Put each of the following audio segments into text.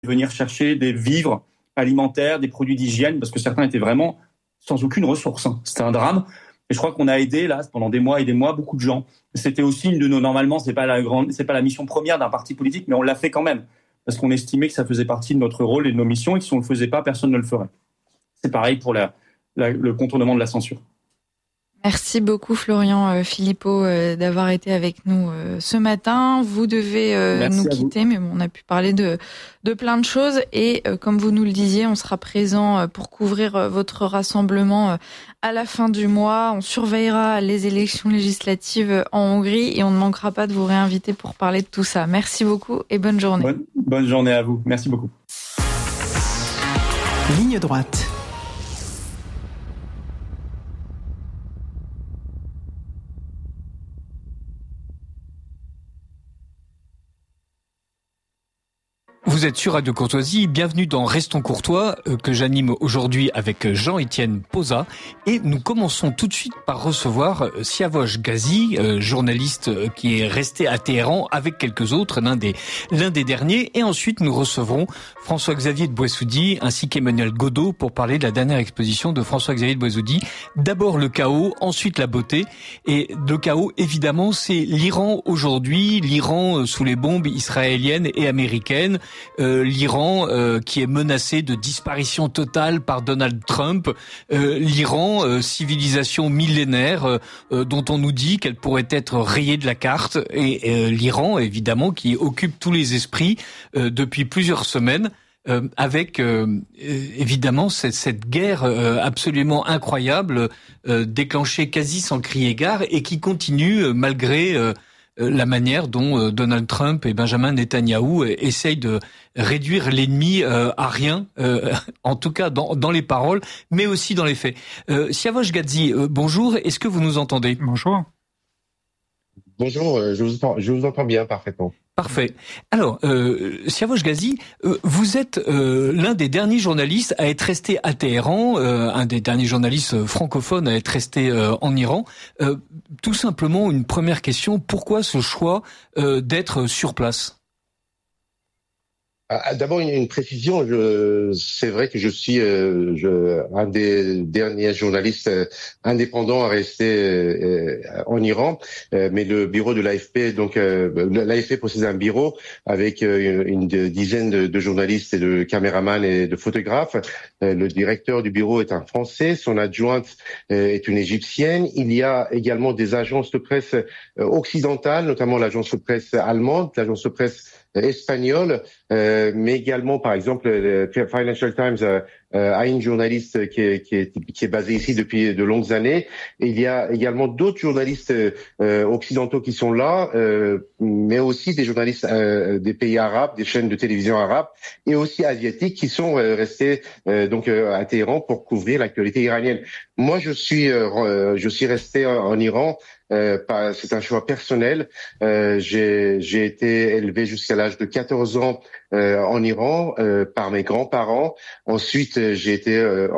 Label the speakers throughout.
Speaker 1: venir chercher des vivres alimentaires, des produits d'hygiène, parce que certains étaient vraiment sans aucune ressource. C'était un drame. Et je crois qu'on a aidé, là, pendant des mois et des mois, beaucoup de gens. C'était aussi une de nos, normalement, c'est pas la mission première d'un parti politique, mais on l'a fait quand même. Parce qu'on estimait que ça faisait partie de notre rôle et de nos missions, et que si on le faisait pas, personne ne le ferait. C'est pareil pour le contournement de la censure.
Speaker 2: Merci beaucoup Florian Philippot d'avoir été avec nous ce matin. Vous devez nous quitter, mais on a pu parler de plein de choses et comme vous nous le disiez, on sera présent pour couvrir votre rassemblement à la fin du mois. On surveillera les élections législatives en Hongrie et on ne manquera pas de vous réinviter pour parler de tout ça. Merci beaucoup et bonne journée.
Speaker 1: Bonne journée à vous. Merci beaucoup.
Speaker 3: Ligne droite.
Speaker 4: Vous êtes sur Radio Courtoisie, bienvenue dans Restons Courtois, que j'anime aujourd'hui avec Jean-Étienne Posa. Et nous commençons tout de suite par recevoir Siavosh Ghazi, journaliste qui est resté à Téhéran avec quelques autres, l'un des derniers. Et ensuite, nous recevrons François-Xavier de Boissoudi ainsi qu'Emmanuel Godot pour parler de la dernière exposition de François-Xavier de Boissoudi. D'abord le chaos, ensuite la beauté. Et le chaos, évidemment, c'est l'Iran aujourd'hui, l'Iran sous les bombes israéliennes et américaines. L'Iran qui est menacé de disparition totale par Donald Trump, l'Iran, civilisation millénaire dont on nous dit qu'elle pourrait être rayée de la carte, et l'Iran évidemment qui occupe tous les esprits depuis plusieurs semaines. Avec évidemment cette guerre absolument incroyable déclenchée quasi sans crier gare et qui continue malgré la manière dont Donald Trump et Benjamin Netanyahou essayent de réduire l'ennemi à rien, en tout cas dans les paroles, mais aussi dans les faits. Siavosh Ghazi, bonjour, est-ce que vous nous entendez ?
Speaker 5: Bonjour.
Speaker 6: Bonjour, je vous entends bien parfaitement.
Speaker 4: Parfait. Alors, Siavosh Ghazi, vous êtes l'un des derniers journalistes à être resté à Téhéran, un des derniers journalistes francophones à être resté en Iran. Tout simplement, une première question, pourquoi ce choix d'être sur place ?
Speaker 6: D'abord, une précision. C'est vrai que je suis un des derniers journalistes indépendants à rester en Iran, mais le bureau de l'AFP, donc l'AFP possède un bureau avec une dizaine de journalistes et de caméramans et de photographes. Le directeur du bureau est un Français, son adjointe est une Égyptienne. Il y a également des agences de presse occidentales, notamment l'agence de presse allemande, l'agence de presse espagnole, mais également, par exemple, le Financial Times a une journaliste qui est basée ici depuis de longues années. Et il y a également d'autres journalistes occidentaux qui sont là, mais aussi des journalistes des pays arabes, des chaînes de télévision arabes, et aussi asiatiques qui sont restés donc à Téhéran pour couvrir l'actualité iranienne. Moi, je suis resté en Iran. C'est un choix personnel. J'ai été élevé jusqu'à l'âge de 14 ans en Iran par mes grands-parents. Ensuite, j'ai été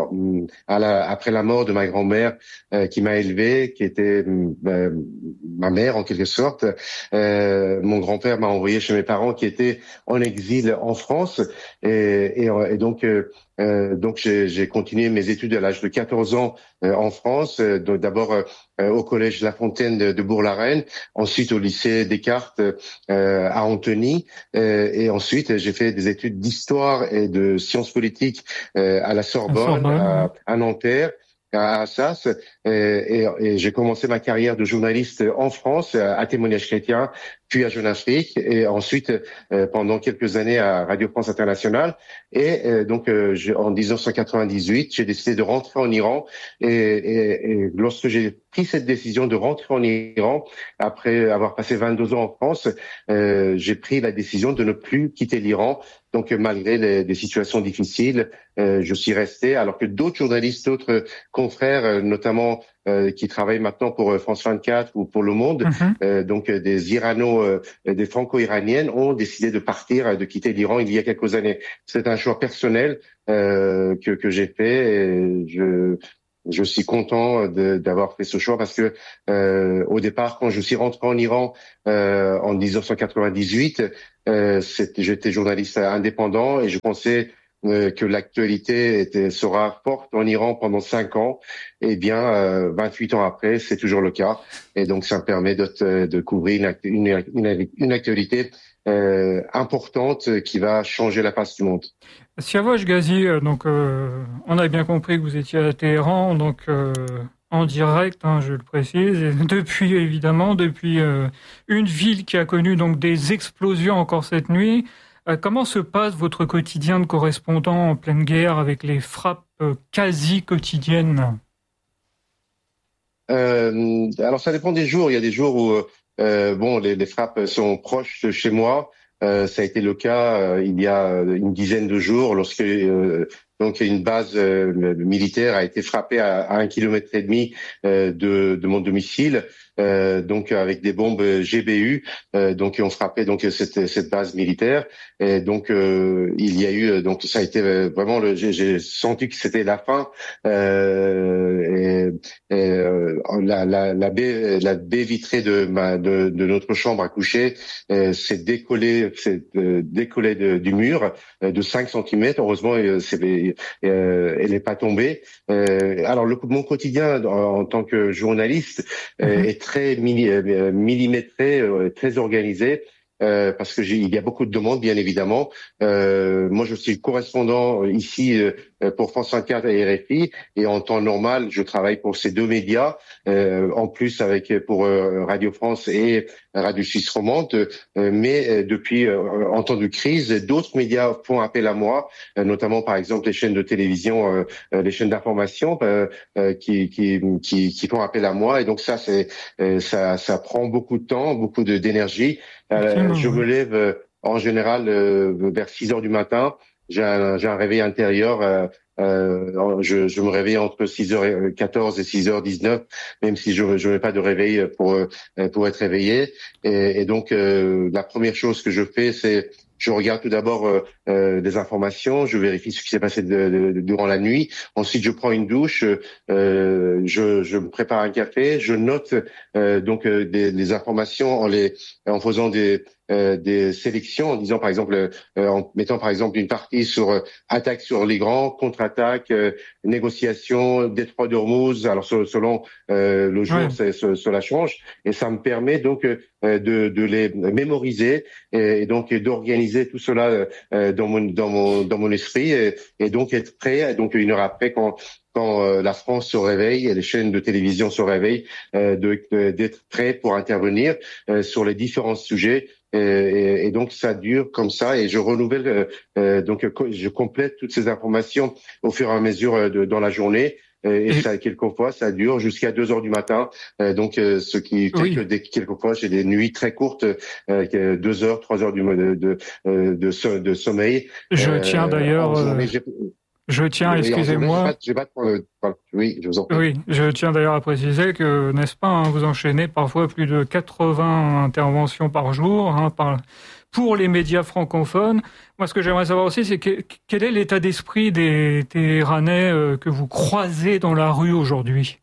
Speaker 6: après la mort de ma grand-mère qui m'a élevé, qui était ma mère en quelque sorte. Mon grand-père m'a envoyé chez mes parents qui étaient en exil en France et donc j'ai continué mes études à l'âge de 14 ans en France, d'abord au collège La Fontaine de Bourg-la-Reine, ensuite au lycée Descartes à Antony, et ensuite j'ai fait des études d'histoire et de sciences politiques à la Sorbonne, à Nanterre, à Assas, et j'ai commencé ma carrière de journaliste en France à Témoignage chrétien, puis à Jeune Afrique, et ensuite pendant quelques années à Radio France Internationale. Et donc en 1998, j'ai décidé de rentrer en Iran, et lorsque j'ai pris cette décision de rentrer en Iran, après avoir passé 22 ans en France, j'ai pris la décision de ne plus quitter l'Iran. Donc malgré des situations difficiles, je suis resté, alors que d'autres journalistes, d'autres confrères, notamment qui travaillent maintenant pour France 24 ou pour Le Monde, donc des franco-iraniennes ont décidé de partir, de quitter l'Iran il y a quelques années. C'est un choix personnel que j'ai fait. Et je suis content d'avoir fait ce choix parce que au départ, quand je suis rentré en Iran en 1998, j'étais journaliste indépendant et je pensais que l'actualité sera forte en Iran pendant 5 ans. Eh bien, 28 ans après, c'est toujours le cas. Et donc, ça me permet de couvrir une actualité importante qui va changer la face du monde.
Speaker 3: Siavash Ghazi, donc on a bien compris que vous étiez à Téhéran, donc en direct, je le précise, et depuis une ville qui a connu donc des explosions encore cette nuit. Comment se passe votre quotidien de correspondant en pleine guerre avec les frappes quasi quotidiennes?
Speaker 6: Alors ça dépend des jours. Il y a des jours où les frappes sont proches de chez moi. Ça a été le cas il y a une dizaine de jours lorsque donc une base militaire a été frappée à 1,5 kilomètre de mon domicile. Donc avec des bombes GBU, donc ont frappé donc cette base militaire. Et donc il y a eu donc ça a été vraiment j'ai senti que c'était la fin. La baie vitrée de notre chambre à coucher s'est décollée du mur de 5 cm. Heureusement, elle n'est pas tombée. Alors mon quotidien en tant que journaliste est très millimétré, très organisé. Parce que il y a beaucoup de demandes, bien évidemment. Moi, je suis correspondant ici pour France 24 et RFI, et en temps normal, je travaille pour ces deux médias, en plus pour Radio France et Radio Suisse romande. Mais depuis en temps de crise, d'autres médias font appel à moi, notamment par exemple les chaînes de télévision, les chaînes d'information qui font appel à moi. Et donc ça prend beaucoup de temps, beaucoup d'énergie. Je me lève en général vers 6 heures du matin. J'ai un réveil intérieur. Je me réveille entre 6h14 et 6h19, même si je mets pas de réveil pour être réveillé. Et donc la première chose que je fais, c'est je regarde tout d'abord des informations, je vérifie ce qui s'est passé durant la nuit. Ensuite, je prends une douche, je me prépare un café, je note des informations en faisant des sélections, en disant par exemple, en mettant par exemple une partie sur attaque sur les grands, contre-attaque, négociation, détroit d'Ormuz. Alors selon le jour, cela change, et ça me permet donc de les mémoriser et donc d'organiser tout cela dans mon esprit et donc être prêt. Donc une heure après, quand la France se réveille et les chaînes de télévision se réveillent, d'être prêt pour intervenir sur les différents sujets. Et donc ça dure comme ça, et je renouvelle donc je complète toutes ces informations au fur et à mesure dans la journée. Et ça, quelquefois, ça dure jusqu'à 2 heures du matin. Donc, ce qui fait que quelquefois, j'ai des nuits très courtes, 2 heures, 3 heures de sommeil.
Speaker 3: Je tiens d'ailleurs. Excusez-moi.
Speaker 6: Oui, je vous en prie.
Speaker 3: Oui, je tiens d'ailleurs à préciser que, n'est-ce pas, vous enchaînez parfois plus de 80 interventions par jour, pour les médias francophones. Moi, ce que j'aimerais savoir aussi, c'est quel est l'état d'esprit des Téhéranais que vous croisez dans la rue aujourd'hui?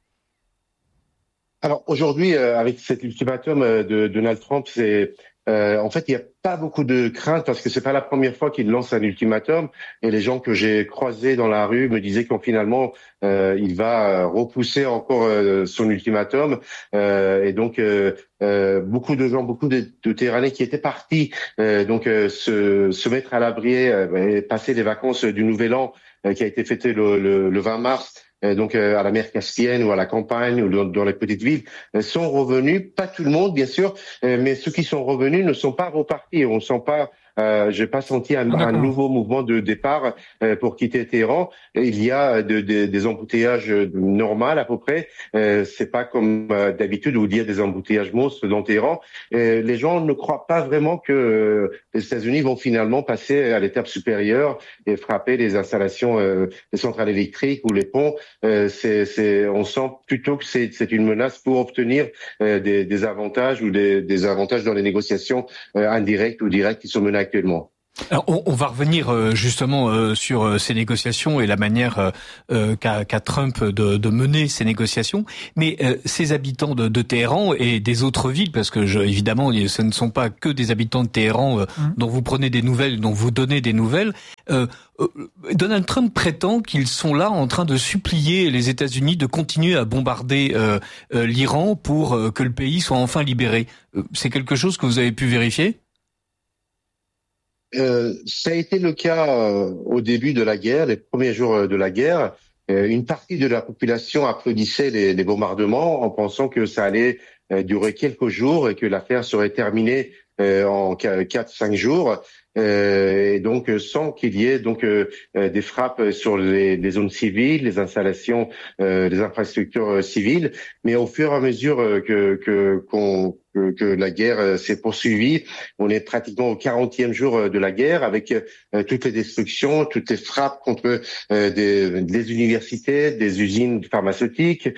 Speaker 6: Alors aujourd'hui, avec cet ultimatum de Donald Trump, en fait, il n'y a pas beaucoup de crainte parce que c'est pas la première fois qu'il lance un ultimatum, et les gens que j'ai croisés dans la rue me disaient qu'en finalement il va repousser encore son ultimatum, et donc beaucoup de Téhéranais qui étaient partis se mettre à l'abri et passer les vacances du Nouvel An qui a été fêté le 20 mars. Donc à la mer Caspienne ou à la campagne ou dans les petites villes, sont revenus. Pas tout le monde, bien sûr, mais ceux qui sont revenus ne sont pas repartis. On ne sent pas. J'ai pas senti un nouveau mouvement de départ pour quitter Téhéran. Il y a des embouteillages normaux à peu près. C'est pas comme d'habitude où il y a des embouteillages monstres dans Téhéran. Les gens ne croient pas vraiment que les États-Unis vont finalement passer à l'étape supérieure et frapper les installations, les centrales électriques ou les ponts. On sent plutôt que c'est une menace pour obtenir des avantages ou des avantages dans les négociations indirectes ou directes qui sont menées actuellement.
Speaker 4: Alors, on va revenir justement sur ces négociations et la manière qu'a Trump de mener ces négociations. Mais ces habitants de Téhéran et des autres villes, parce que évidemment, ce ne sont pas que des habitants de Téhéran dont vous prenez des nouvelles, dont vous donnez des nouvelles. Donald Trump prétend qu'ils sont là en train de supplier les États-Unis de continuer à bombarder l'Iran pour que le pays soit enfin libéré. C'est quelque chose que vous avez pu vérifier ?
Speaker 6: Ça a été le cas au début de la guerre, les premiers jours de la guerre. Une partie de la population applaudissait les bombardements en pensant que ça allait durer quelques jours et que l'affaire serait terminée en 4-5 jours. Et donc sans qu'il y ait donc des frappes sur les zones civiles, les installations, les infrastructures civiles. Mais au fur et à mesure que la guerre s'est poursuivie, on est pratiquement au 40e jour de la guerre avec toutes les destructions, toutes les frappes contre des universités, des usines pharmaceutiques,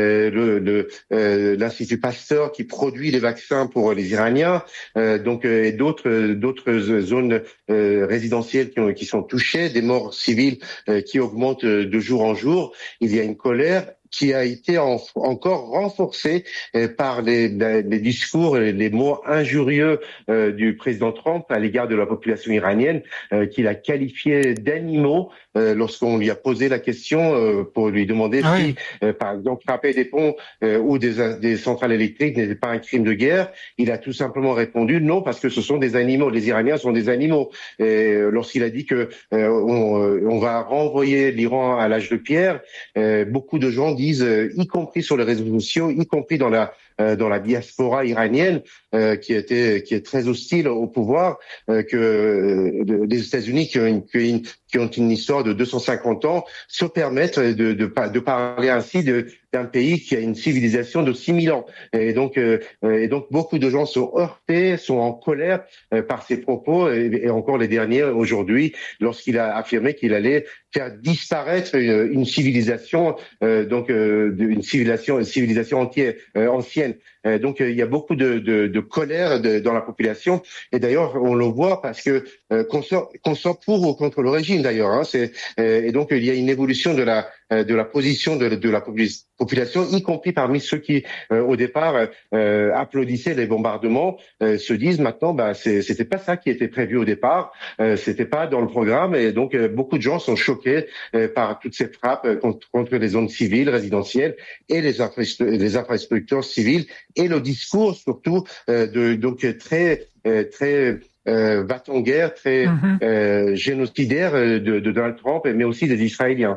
Speaker 6: l'Institut Pasteur qui produit les vaccins pour les Iraniens, et d'autres zones résidentielles qui sont touchées, des morts civiles qui augmentent de jour en jour. Il y a une colère qui a été encore renforcée par les discours et les mots injurieux du président Trump à l'égard de la population iranienne, qu'il a qualifié d'animaux lorsqu'on lui a posé la question pour lui demander si, par exemple, frapper des ponts ou des centrales électriques n'était pas un crime de guerre. Il a tout simplement répondu non, parce que ce sont des animaux. Les Iraniens sont des animaux. Et lorsqu'il a dit que on va renvoyer l'Iran à l'âge de pierre, beaucoup de gens disent, y compris sur les réseaux sociaux, y compris dans la diaspora iranienne, qui est très hostile au pouvoir, que les États-Unis qui ont une histoire de 250 ans se permettent de parler ainsi d'un pays qui a une civilisation de 6000 ans. Et donc beaucoup de gens sont heurtés, sont en colère par ses propos, et encore les derniers aujourd'hui, lorsqu'il a affirmé qu'il allait faire disparaître une civilisation, une civilisation entière, ancienne. Donc il y a beaucoup de colère dans la population, et d'ailleurs on le voit parce que qu'on soit pour ou contre le régime d'ailleurs, et donc il y a une évolution de la position de la population, y compris parmi ceux qui au départ applaudissaient les bombardements, se disent maintenant c'était pas ça qui était prévu au départ, c'était pas dans le programme, et donc beaucoup de gens sont choqués par toutes ces frappes contre les zones civiles, résidentielles et les infrastructures civiles, et le discours surtout très va-t-en-guerre, très génocidaire de Donald Trump, mais aussi des Israéliens.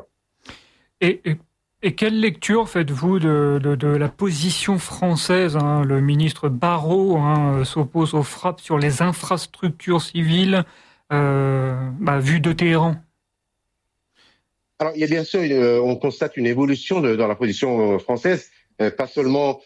Speaker 3: Et quelle lecture faites-vous de la position française, Le ministre Barrot s'oppose aux frappes sur les infrastructures civiles vues de Téhéran.
Speaker 6: Alors, il y a bien sûr, on constate une évolution dans la position française. Pas seulement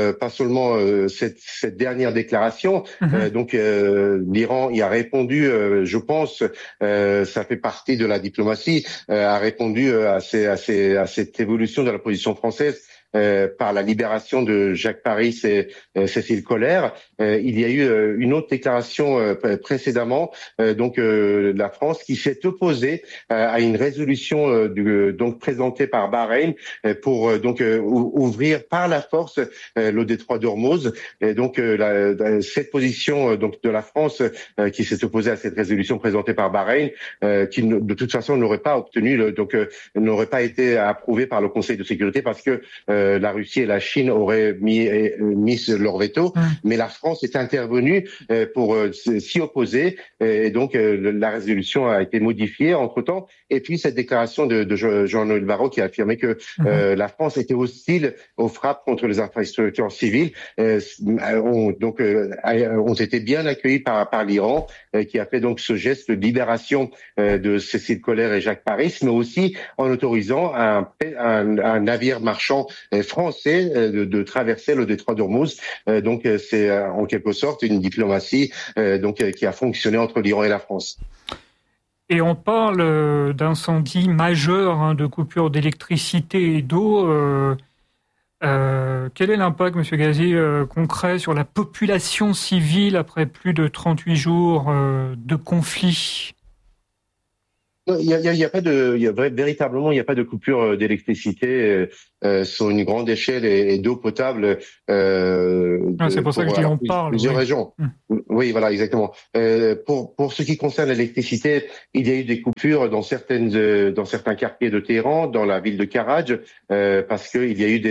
Speaker 6: cette dernière déclaration. L'Iran y a répondu, je pense, ça fait partie de la diplomatie, a répondu à cette évolution de la position française par la libération de Jacques Paris et Cécile Collère. Il y a eu une autre déclaration précédemment, la France qui s'est opposée à une résolution présentée par Bahreïn pour ouvrir par la force le détroit d'Ormuz. Et donc cette position de la France qui s'est opposée à cette résolution présentée par Bahreïn, qui de toute façon n'aurait pas obtenu, n'aurait pas été approuvée par le Conseil de sécurité, parce que la Russie et la Chine auraient mis leur veto, mais la France est intervenue pour s'y opposer, et donc la résolution a été modifiée entre-temps. Et puis cette déclaration de Jean-Noël Barrot qui a affirmé que la France était hostile aux frappes contre les infrastructures civiles, ont été bien accueillis par l'Iran, qui a fait donc ce geste de libération de Cécile Collère et Jacques Paris, mais aussi en autorisant un navire marchand français de traverser le détroit d'Ormuz. C'est en quelque sorte une diplomatie qui a fonctionné entre l'Iran et la France.
Speaker 3: Et on parle d'incendie majeur, de coupure d'électricité et d'eau. Quel est l'impact, Monsieur Ghazi, concret sur la population civile après plus de 38 jours de conflit?
Speaker 6: Véritablement, il n'y a pas de coupure d'électricité sur une grande échelle et d'eau potable.
Speaker 3: C'est pour ça que je dis on parle.
Speaker 6: Plusieurs régions. Oui, voilà, exactement. Pour ce qui concerne l'électricité, il y a eu des coupures dans certains quartiers de Téhéran, dans la ville de Karaj, parce que il y a eu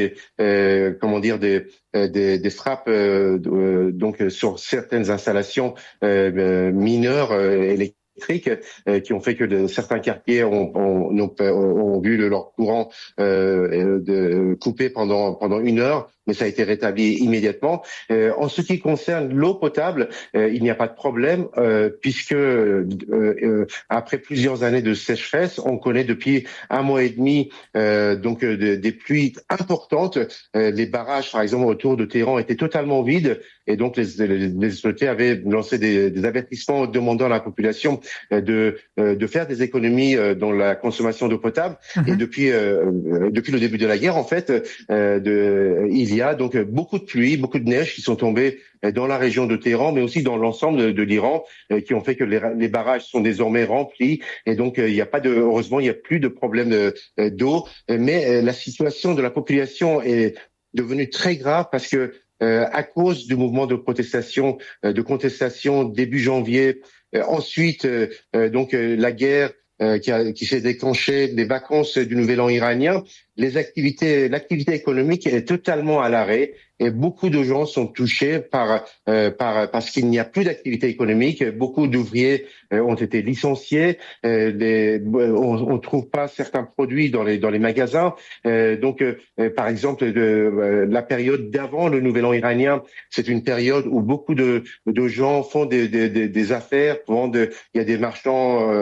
Speaker 6: des frappes donc sur certaines installations mineures électriques qui ont fait que certains quartiers ont vu leur courant coupé pendant 1 heure, mais ça a été rétabli immédiatement. En ce qui concerne l'eau potable, il n'y a pas de problème puisque après plusieurs années de sécheresse, on connaît depuis 1 mois et demi des pluies importantes. Les barrages, par exemple, autour de Téhéran étaient totalement vides et donc les autorités avaient lancé des avertissements demandant à la population de faire des économies dans la consommation d'eau potable. Et depuis le début de la guerre, en fait, il y a donc beaucoup de pluie, beaucoup de neige qui sont tombées dans la région de Téhéran, mais aussi dans l'ensemble de l'Iran, qui ont fait que les barrages sont désormais remplis. Et donc, heureusement, il n'y a plus de problème d'eau. Mais la situation de la population est devenue très grave parce que à cause du mouvement de contestation début janvier, ensuite la guerre qui s'est déclenchée, les vacances du Nouvel An iranien, l'activité économique est totalement à l'arrêt et beaucoup de gens sont touchés parce qu'il n'y a plus d'activité économique. Beaucoup d'ouvriers ont été licenciés. On trouve pas certains produits dans les magasins. Par exemple, la période d'avant le Nouvel An iranien, c'est une période où beaucoup de gens font des affaires. Il y a des marchands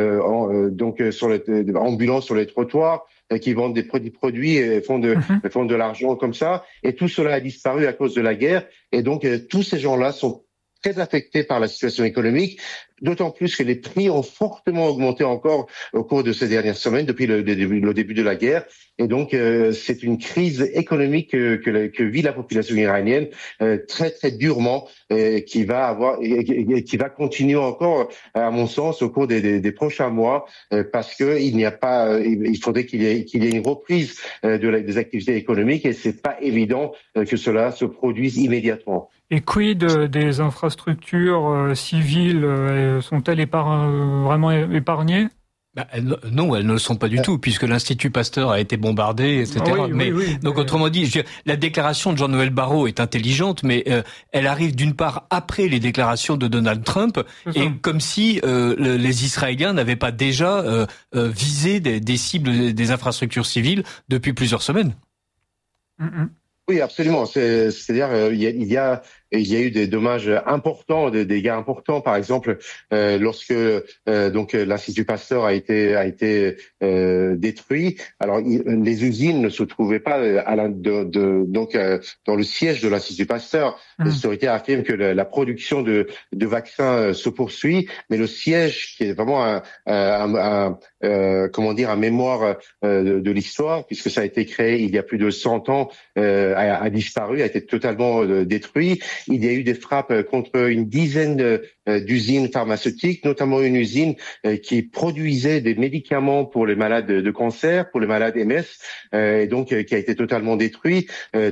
Speaker 6: ambulants sur les trottoirs qui vendent des produits et font de l'argent comme ça. Et tout cela a disparu à cause de la guerre. Et donc, tous ces gens-là sont très affectés par la situation économique, d'autant plus que les prix ont fortement augmenté encore au cours de ces dernières semaines, depuis le début de la guerre. Et donc, c'est une crise économique que vit la population iranienne très très durement, qui va continuer encore, à mon sens, au cours des prochains mois, parce que il faudrait qu'il y ait une reprise des activités économiques, et c'est pas évident que cela se produise immédiatement.
Speaker 3: Et quid des infrastructures civiles, sont-elles vraiment épargnées?
Speaker 4: Non, elles ne le sont pas du tout, puisque l'Institut Pasteur a été bombardé, etc. Donc, autrement dit, la déclaration de Jean-Noël Barrot est intelligente, mais elle arrive d'une part après les déclarations de Donald Trump, et comme si les Israéliens n'avaient pas déjà visé des cibles des infrastructures civiles depuis plusieurs semaines.
Speaker 6: Oui, absolument. C'est-à-dire, il y a eu des dommages importants, des dégâts importants. Par exemple, lorsque l'Institut Pasteur a été détruit. Alors, les usines ne se trouvaient pas dans le siège de l'Institut Pasteur. Les autorités affirment que la production de vaccins se poursuit, mais le siège, qui est vraiment un mémoire de l'histoire, puisque ça a été créé il y a plus de 100 ans, a disparu, a été totalement détruit. Il y a eu des frappes contre une dizaine d'usines pharmaceutiques, notamment une usine qui produisait des médicaments pour les malades de cancer, pour les malades MS, et donc qui a été totalement détruite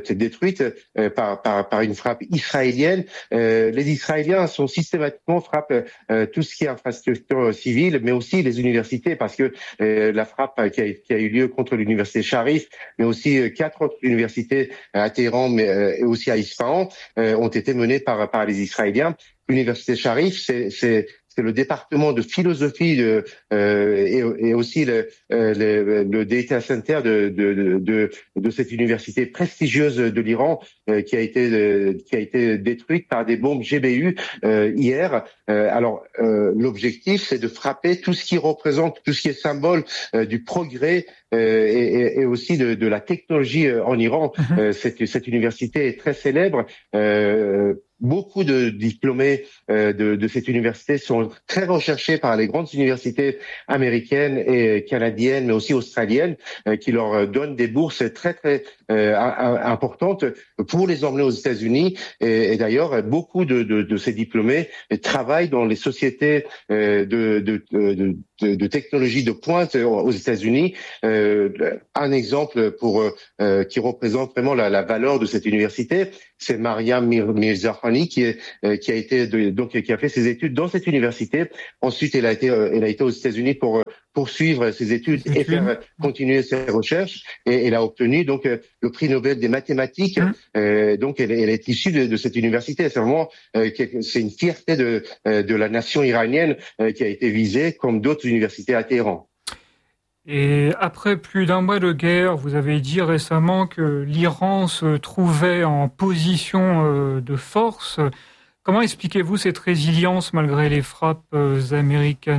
Speaker 6: par une frappe israélienne. Les Israéliens sont systématiquement frappent tout ce qui est infrastructure civile, mais aussi les universités, parce que la frappe qui a eu lieu contre l'université Sharif, mais aussi 4 autres universités à Téhéran, mais et aussi à Isfahan, ont été menées par les Israéliens. L'université Sharif, c'est le département de philosophie et aussi le data center de cette université prestigieuse de l'Iran qui a été détruite par des bombes GBU hier. Alors l'objectif, c'est de frapper tout ce qui représente, tout ce qui est symbole du progrès et aussi de la technologie en Iran. Cette université est très célèbre. beaucoup de diplômés de cette université sont très recherchés par les grandes universités américaines et canadiennes, mais aussi australiennes, qui leur donnent des bourses très très importantes pour les emmener aux États-Unis. Et d'ailleurs, beaucoup de ces diplômés travaillent dans les sociétés de technologie de pointe aux États-Unis. Un exemple qui représente vraiment la valeur de cette université, c'est Mariam Mirzakhani qui a fait ses études dans cette université. Ensuite, elle a été aux États-Unis pour poursuivre ses études et faire continuer ses recherches. Et elle a obtenu donc le prix Nobel des mathématiques. Donc, elle est issue de cette université. C'est vraiment c'est une fierté de la nation iranienne qui a été visée comme d'autres universités à Téhéran.
Speaker 3: Et après plus d'un mois de guerre, vous avez dit récemment que l'Iran se trouvait en position de force. Comment expliquez-vous cette résilience malgré les frappes américano-israéliennes ?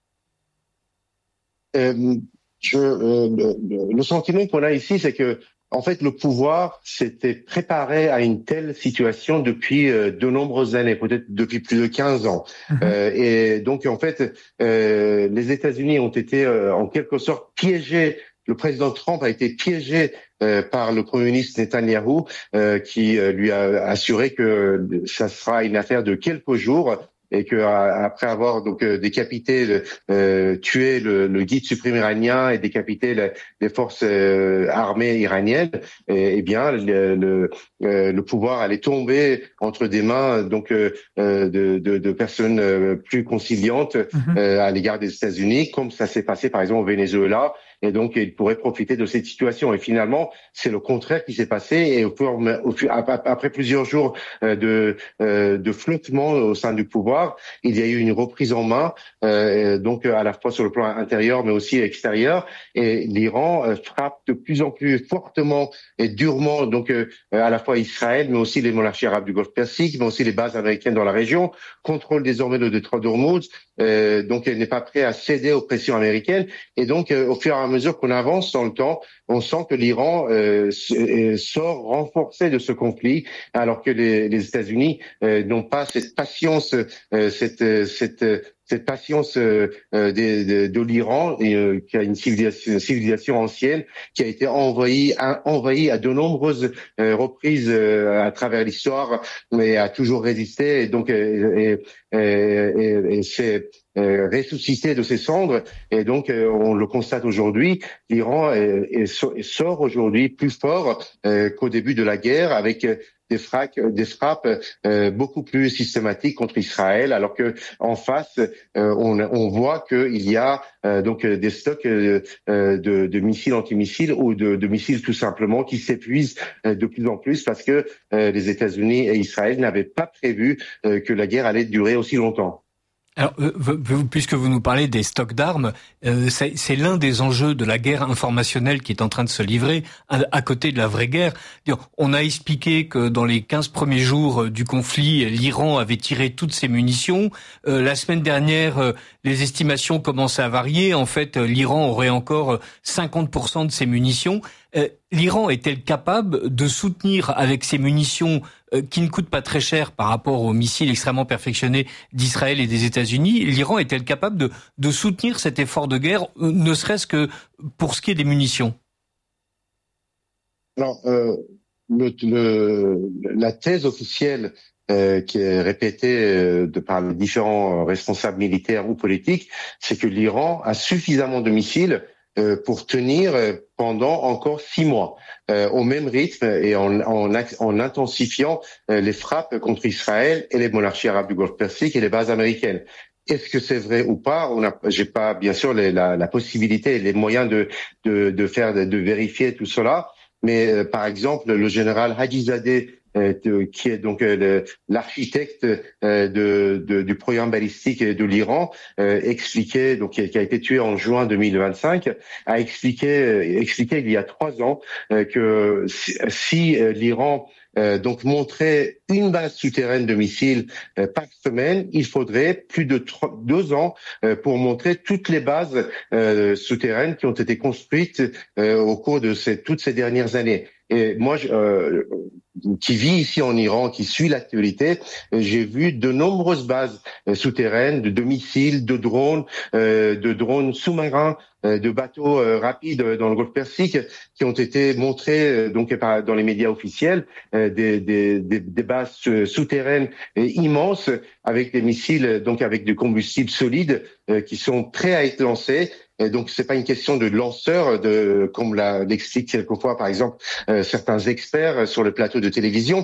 Speaker 6: Le sentiment qu'on a ici, c'est que en fait, le pouvoir s'était préparé à une telle situation depuis de nombreuses années, peut-être depuis plus de 15 ans. Et donc, en fait, les États-Unis ont été en quelque sorte piégés. Le président Trump a été piégé par le Premier ministre Netanyahou, qui lui a assuré que ça sera une affaire de quelques jours. Et que après avoir donc décapité, tué le guide suprême iranien et décapité les forces armées iraniennes, eh bien le pouvoir allait tomber entre des mains donc de personnes plus conciliantes à l'égard des États-Unis, comme ça s'est passé par exemple au Venezuela. Et donc, il pourrait profiter de cette situation. Et finalement, c'est le contraire qui s'est passé. Et après plusieurs jours de flottement au sein du pouvoir, il y a eu une reprise en main, donc à la fois sur le plan intérieur, mais aussi extérieur. Et l'Iran frappe de plus en plus fortement et durement, donc à la fois Israël, mais aussi les monarchies arabes du Golfe Persique, mais aussi les bases américaines dans la région, contrôle désormais le détroit d'Ormuz. Donc, elle n'est pas prête à céder aux pressions américaines. Et donc, au fur et à mesure qu'on avance dans le temps, on sent que l'Iran sort renforcé de ce conflit, alors que les États-Unis n'ont pas cette patience, cette patience de l'Iran, qui a une civilisation ancienne, qui a été envahie à de nombreuses reprises à travers l'histoire, mais a toujours résisté. Et donc, c'est ressuscité de ses cendres. Et donc, on le constate aujourd'hui, l'Iran sort aujourd'hui plus fort qu'au début de la guerre, avec des frappes beaucoup plus systématiques contre Israël, alors que en face, on voit qu'il y a donc des stocks de missiles antimissiles ou de missiles tout simplement qui s'épuisent de plus en plus parce que les États-Unis et Israël n'avaient pas prévu que la guerre allait durer aussi longtemps.
Speaker 4: Alors, puisque vous nous parlez des stocks d'armes, c'est l'un des enjeux de la guerre informationnelle qui est en train de se livrer à côté de la vraie guerre. On a expliqué que dans les 15 premiers jours du conflit, l'Iran avait tiré toutes ses munitions. La semaine dernière, les estimations commençaient à varier. En fait, l'Iran aurait encore 50% de ses munitions. L'Iran est-elle capable de soutenir avec ses munitions qui ne coûtent pas très cher par rapport aux missiles extrêmement perfectionnés d'Israël et des États-Unis, l'Iran est-elle capable de soutenir cet effort de guerre, ne serait-ce que pour ce qui est des munitions ?
Speaker 6: Alors, la thèse officielle qui est répétée par les différents responsables militaires ou politiques, c'est que l'Iran a suffisamment de missiles pour tenir pendant encore 6 mois, au même rythme et en intensifiant les frappes contre Israël et les monarchies arabes du Golfe Persique et les bases américaines. Est-ce que c'est vrai ou pas? J'ai pas bien sûr la possibilité et les moyens de vérifier tout cela, mais par exemple le général Hajizadeh, qui est donc l'architecte du programme balistique de l'Iran, expliquait, donc qui a été tué en juin 2025, a expliqué il y a 3 ans que si l'Iran donc montrer une base souterraine de missiles par semaine, il faudrait plus de 2 ans pour montrer toutes les bases souterraines qui ont été construites au cours de toutes ces dernières années. Et moi, qui vit ici en Iran, qui suit l'actualité, j'ai vu de nombreuses bases souterraines, de missiles, de drones sous-marins, de bateaux rapides dans le Golfe Persique, qui ont été montrés donc dans les médias officiels, des bases souterraines immenses avec des missiles, donc avec du combustible solide, qui sont prêts à être lancés. Et donc c'est pas une question de lanceur, comme l'expliquent quelquefois par exemple certains experts sur le plateau de télévision.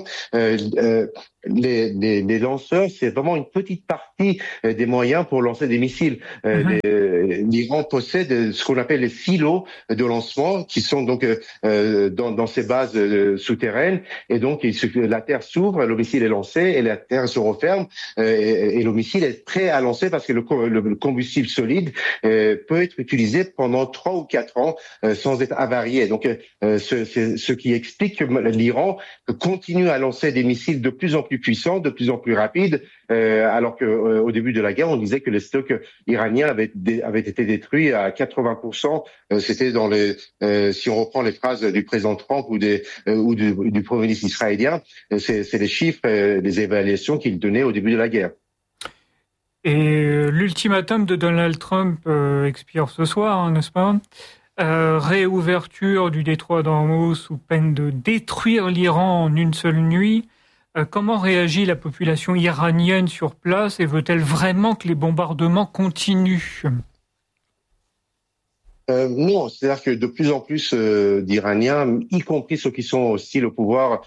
Speaker 6: Les lanceurs, c'est vraiment une petite partie des moyens pour lancer des missiles. L'Iran possède ce qu'on appelle les silos de lancement, qui sont donc dans ces bases souterraines. Et donc la terre s'ouvre, le missile est lancé et la terre se referme et le missile est prêt à lancer parce que le combustible solide peut être utilisé pendant 3 ou 4 ans sans être avarié. Donc ce qui explique que l'Iran continue à lancer des missiles de plus en plus puissants, de plus en plus rapides, alors que au début de la guerre, on disait que les stocks iraniens avaient été détruits à 80%. C'était dans si on reprend les phrases du président Trump ou du Premier ministre israélien, c'est les chiffres, les évaluations qu'il donnait au début de la guerre.
Speaker 3: Et l'ultimatum de Donald Trump expire ce soir, n'est-ce pas ? Réouverture du détroit d'Ormuz sous peine de détruire l'Iran en une seule nuit. Comment réagit la population iranienne sur place et veut-elle vraiment que les bombardements continuent ?
Speaker 6: Non, c'est-à-dire que de plus en plus d'Iraniens, y compris ceux qui sont hostiles au pouvoir,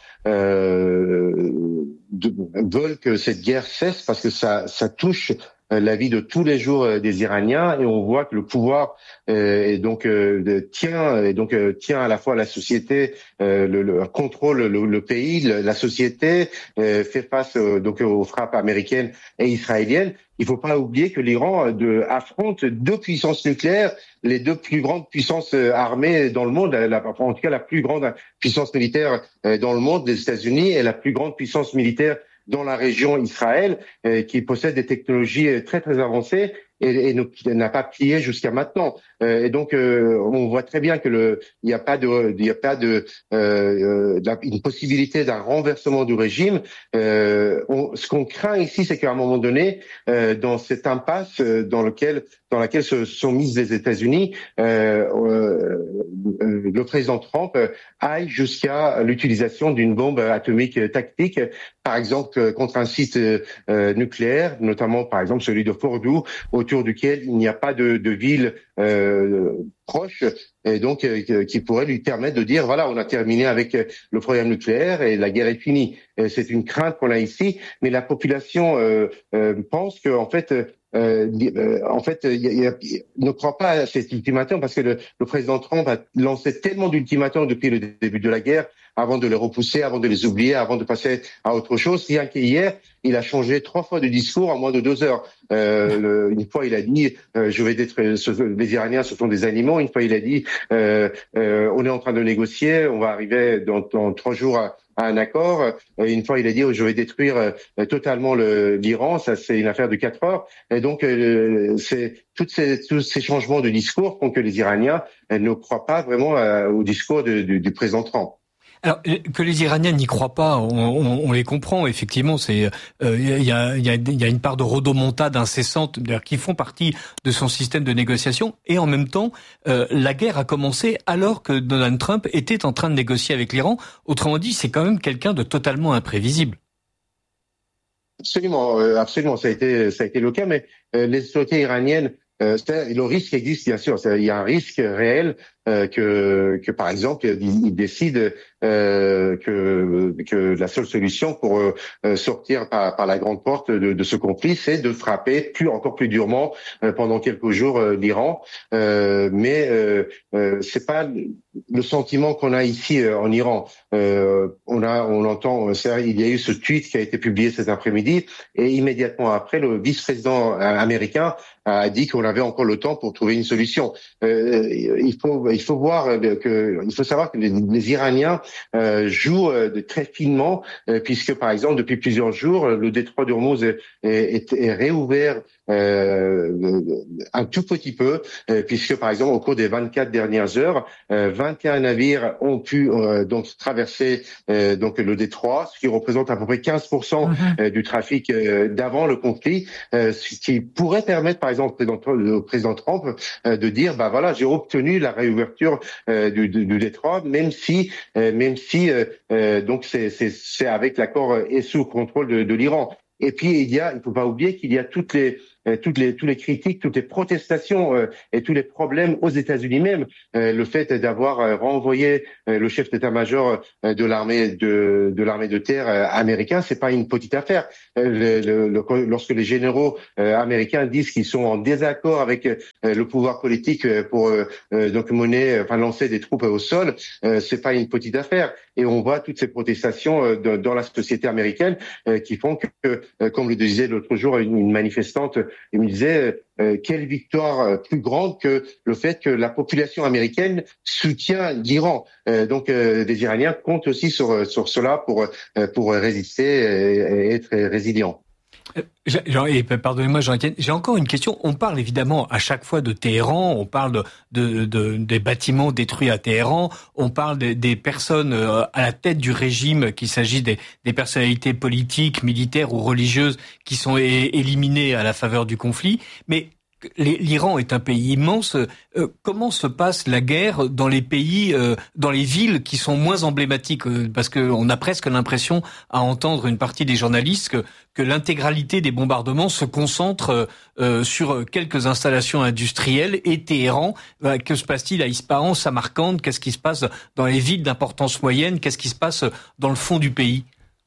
Speaker 6: veulent que cette guerre cesse parce que ça touche la vie de tous les jours des Iraniens et on voit que le pouvoir tient à la fois la société, contrôle le pays, la société fait face aux frappes américaines et israéliennes. Il faut pas oublier que l'Iran affronte 2 puissances nucléaires, les 2 plus grandes puissances armées dans le monde, en tout cas la plus grande puissance militaire dans le monde, les États-Unis, et la plus grande puissance militaire dans la région Israël, qui possède des technologies très très avancées et n'a pas plié jusqu'à maintenant. Et donc on voit très bien que il n'y a pas une possibilité d'un renversement du régime. Ce qu'on craint ici, c'est qu'à un moment donné, dans cette impasse dans laquelle se sont mises les États-Unis, le président Trump aille jusqu'à l'utilisation d'une bombe atomique tactique, par exemple contre un site nucléaire, notamment par exemple celui de Fordow, autour duquel il n'y a pas de ville proche, et donc qui pourrait lui permettre de dire voilà, on a terminé avec le programme nucléaire et la guerre est finie. C'est une crainte qu'on a ici, mais la population pense que en fait ne croit pas à cet ultimatum parce que le président Trump a lancé tellement d'ultimatums depuis le début de la guerre, avant de les repousser, avant de les oublier, avant de passer à autre chose. Rien qu'hier, il a changé 3 fois de discours en moins de 2 heures. Une fois, il a dit je vais détruire les Iraniens, ce sont des animaux. Une fois, il a dit on est en train de négocier, on va arriver dans 3 jours à un accord. Et une fois, il a dit je vais détruire totalement l'Iran. Ça, c'est une affaire de 4 heures. Et donc, tous ces changements de discours font que les Iraniens ne croient pas vraiment au discours du président Trump.
Speaker 4: Alors que les Iraniens n'y croient pas, on les comprend. Effectivement, il y a une part de rodomontade incessante qui font partie de son système de négociation. Et en même temps, la guerre a commencé alors que Donald Trump était en train de négocier avec l'Iran. Autrement dit, c'est quand même quelqu'un de totalement imprévisible.
Speaker 6: Absolument, ça a été le cas. Mais les autorités iraniennes, le risque existe bien sûr. Il y a un risque réel que par exemple ils décident que la seule solution pour sortir par la grande porte de ce conflit, c'est de frapper encore plus durement pendant quelques jours l'Iran. Mais c'est pas le sentiment qu'on a ici en Iran. On entend, il y a eu ce tweet qui a été publié cet après-midi et immédiatement après, le vice-président américain a dit qu'on avait encore le temps pour trouver une solution. Il faut savoir que les Iraniens jouent très finement, puisque par exemple depuis plusieurs jours le détroit d'Ormuz est réouvert un tout petit peu, puisque par exemple au cours des 24 dernières heures, 21 navires ont pu donc traverser donc le détroit, ce qui représente à peu près 15% du trafic d'avant le conflit, ce qui pourrait permettre par exemple au président Trump de dire bah voilà, j'ai obtenu la réouverture du détroit, même si donc c'est avec l'accord et sous contrôle de l'Iran. Et puis il faut pas oublier qu'il y a toutes les critiques, toutes les protestations et tous les problèmes aux États-Unis même. Le fait d'avoir renvoyé le chef d'état-major de l'armée de terre américain, c'est pas une petite affaire. Lorsque les généraux américains disent qu'ils sont en désaccord avec le pouvoir politique pour donc lancer des troupes au sol, c'est pas une petite affaire. Et on voit toutes ces protestations dans la société américaine qui font que, comme le disait l'autre jour une manifestante, il me disait quelle victoire plus grande que le fait que la population américaine soutient l'Iran. Donc les Iraniens comptent aussi sur cela pour résister et être résilients.
Speaker 4: Pardonnez-moi, Jean-Étienne, j'ai encore une question. On parle évidemment à chaque fois de Téhéran, on parle des bâtiments détruits à Téhéran, on parle des personnes à la tête du régime, qu'il s'agit des personnalités politiques, militaires ou religieuses qui sont éliminées à la faveur du conflit. Mais l'Iran est un pays immense. Comment se passe la guerre dans les pays, dans les villes qui sont moins emblématiques? Parce qu'on a presque l'impression, à entendre une partie des journalistes, que l'intégralité des bombardements se concentre sur quelques installations industrielles et Téhéran. Que se passe-t-il à Ispahan, Samarcande? Qu'est-ce qui se passe dans les villes d'importance moyenne? Qu'est-ce qui se passe dans le fond du pays?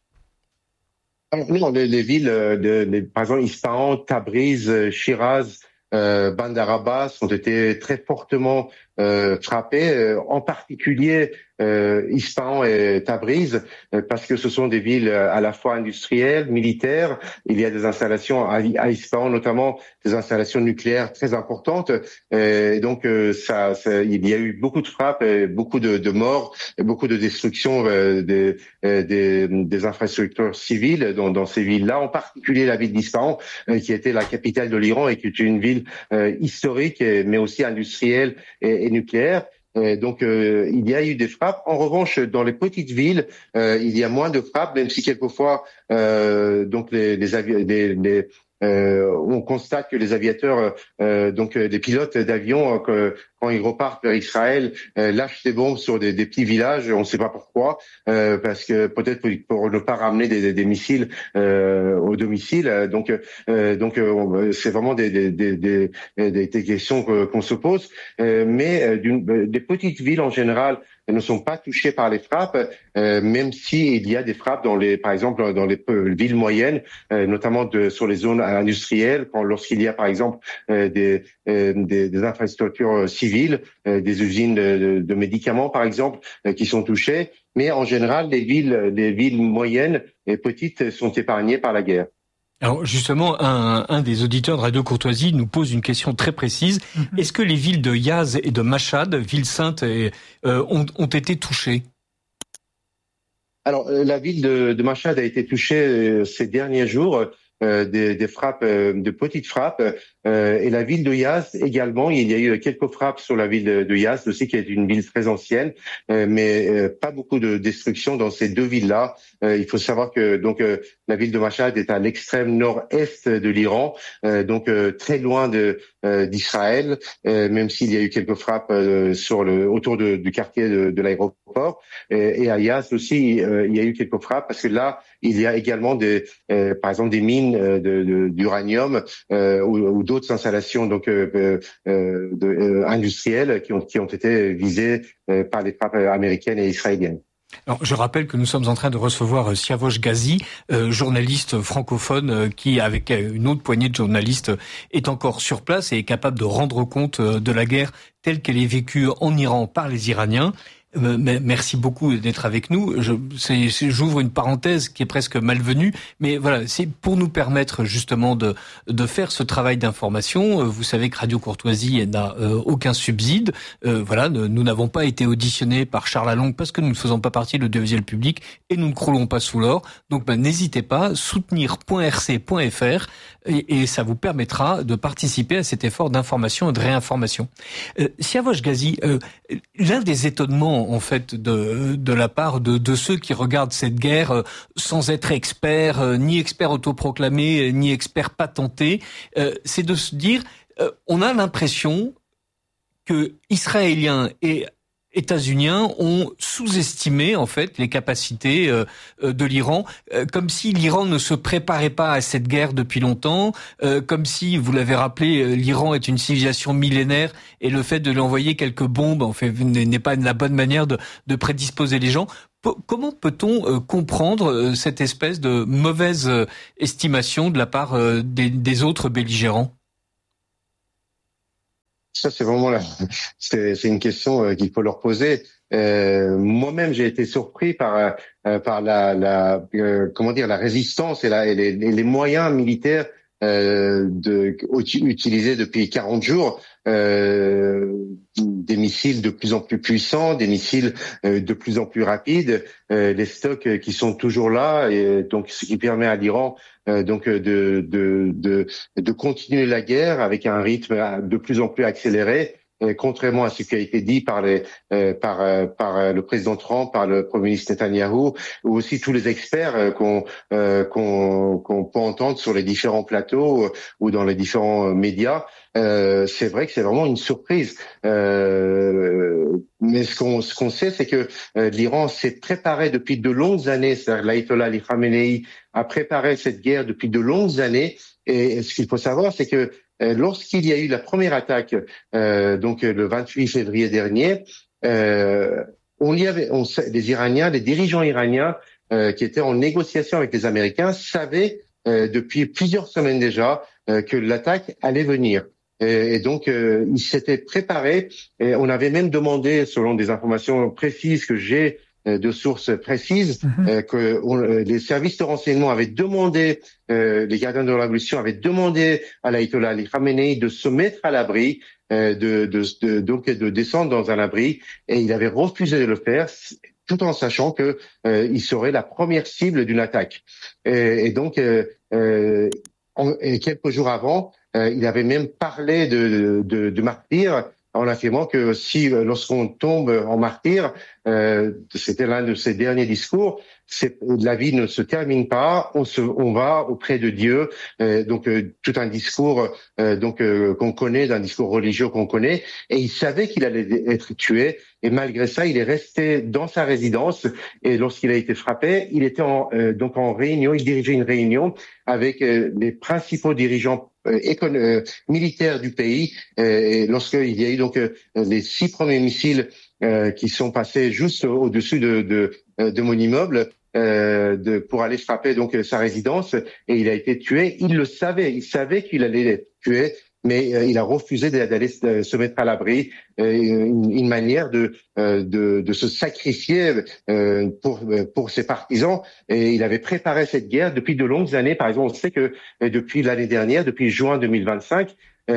Speaker 6: Non, les villes, par exemple Ispahan, Tabriz, Shiraz, Bandar Abbas ont été très fortement frappés, en particulier Ispahan et Tabriz, parce que ce sont des villes à la fois industrielles, militaires. Il y a des installations à Ispahan, notamment des installations nucléaires très importantes. Et donc il y a eu beaucoup de frappes, beaucoup de morts, et beaucoup de destruction des infrastructures civiles dans ces villes-là, en particulier la ville d'Ispahan, qui était la capitale de l'Iran et qui est une ville historique, mais aussi industrielle et nucléaire. Donc il y a eu des frappes. En revanche, dans les petites villes, il y a moins de frappes, même si quelquefois donc on constate que les aviateurs, donc des pilotes d'avion, quand ils repartent vers Israël, lâchent des bombes sur des petits villages. On ne sait pas pourquoi, parce que peut-être pour ne pas ramener des missiles au domicile. Donc c'est vraiment des questions qu'on se pose. Mais des petites villes en général ne sont pas touchées par les frappes, même si il y a des frappes par exemple dans les villes moyennes, notamment sur les zones industrielles, lorsqu'il y a par exemple des infrastructures civiles, des usines de médicaments par exemple, qui sont touchées. Mais en général, les villes moyennes et petites sont épargnées par la guerre.
Speaker 4: Alors justement, un des auditeurs de Radio Courtoisie nous pose une question très précise. Est-ce que les villes de Yazd et de Mashhad, villes saintes, ont été touchées?
Speaker 6: Alors la ville de Mashhad a été touchée ces derniers jours. Des frappes, de petites frappes, et la ville de Yazd également. Il y a eu quelques frappes sur la ville de Yazd aussi, qui est une ville très ancienne, mais pas beaucoup de destruction dans ces deux villes-là. Il faut savoir que donc la ville de Mashhad est à l'extrême nord-est de l'Iran, donc très loin d'Israël, même s'il y a eu quelques frappes autour du quartier de l'aéroport. Et à Yazd aussi, il y a eu quelques frappes parce que là, il y a également par exemple des mines d'uranium ou d'autres installations donc industrielles qui ont été visées par les frappes américaines et israéliennes.
Speaker 4: Alors, je rappelle que nous sommes en train de recevoir Siavosh Ghazi, journaliste francophone qui, avec une autre poignée de journalistes, est encore sur place et est capable de rendre compte de la guerre telle qu'elle est vécue en Iran par les Iraniens. Merci beaucoup d'être avec nous. J'ouvre une parenthèse qui est presque malvenue, mais voilà, c'est pour nous permettre justement de faire ce travail d'information. Vous savez que Radio Courtoisie n'a aucun subside. Voilà, nous n'avons pas été auditionnés par Charles Along parce que nous ne faisons pas partie de l'audiovisuel public et nous ne croulons pas sous l'or. Donc, n'hésitez pas, soutenir.rc.fr et ça vous permettra de participer à cet effort d'information et de réinformation. Siavosh Ghazi, l'un des étonnements en fait de la part de ceux qui regardent cette guerre sans être experts, ni experts autoproclamés, ni experts patentés, c'est de se dire, on a l'impression que Israéliens et États-Uniens ont sous-estimé en fait les capacités de l'Iran, comme si l'Iran ne se préparait pas à cette guerre depuis longtemps, comme si, vous l'avez rappelé, l'Iran est une civilisation millénaire et le fait de lui envoyer quelques bombes en fait n'est pas la bonne manière de prédisposer les gens. Comment peut-on comprendre cette espèce de mauvaise estimation de la part des autres belligérants ?
Speaker 6: Ça, c'est vraiment c'est une question qu'il faut leur poser. Moi-même, j'ai été surpris par la résistance et les moyens militaires utilisés depuis 40 jours. Des missiles de plus en plus puissants, des missiles de plus en plus rapides, les stocks qui sont toujours là, et donc ce qui permet à l'Iran de continuer la guerre avec un rythme de plus en plus accéléré, contrairement à ce qui a été dit par le président Trump, par le Premier ministre Netanyahou, ou aussi tous les experts qu'on peut entendre sur les différents plateaux ou dans les différents médias. C'est vrai que c'est vraiment une surprise. Mais ce qu'on sait, c'est que l'Iran s'est préparé depuis de longues années. C'est-à-dire l'Ayatollah Ali Khamenei a préparé cette guerre depuis de longues années. Et ce qu'il faut savoir, c'est que lorsqu'il y a eu la première attaque, donc le 28 février dernier, les Iraniens, les dirigeants iraniens qui étaient en négociation avec les Américains savaient depuis plusieurs semaines déjà que l'attaque allait venir. Et donc, ils s'étaient préparés. Et on avait même demandé, selon des informations précises que j'ai de sources précises, que les services de renseignement avaient demandé, les gardiens de la révolution avaient demandé à l'Ayatollah Ali Khamenei de se mettre à l'abri, de descendre dans un abri, et il avait refusé de le faire, tout en sachant que il serait la première cible d'une attaque. Et donc, quelques jours avant, il avait même parlé de martyrs, en affirmant que lorsqu'on tombe en martyr, c'était l'un de ses derniers discours, la vie ne se termine pas, on va auprès de Dieu, tout un discours qu'on connaît, d'un discours religieux qu'on connaît, et il savait qu'il allait être tué, et malgré ça, il est resté dans sa résidence, et lorsqu'il a été frappé, il était en réunion, il dirigeait une réunion avec les principaux dirigeants militaires du pays, et lorsqu'il y a eu donc les 6 premiers missiles qui sont passés juste au-dessus de mon immeuble pour aller frapper donc sa résidence, et il a été tué. Il savait qu'il allait être tué, mais il a refusé d'aller se mettre à l'abri, une manière de se sacrifier pour ses partisans. Et il avait préparé cette guerre depuis de longues années. Par exemple, on sait que depuis l'année dernière, depuis juin 2025,